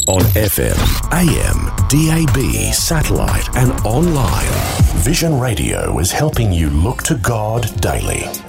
On FM, AM, DAB, satellite and online, Vision Radio is helping you look to God daily.